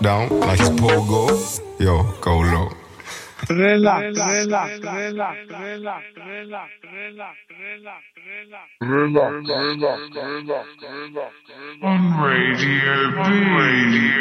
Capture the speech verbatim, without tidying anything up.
Down like it's pogo. Yo, go low. Relax, relax, relax, relax, relax, relax, relax, relax, relax, relax, relax, relax, on Radio B.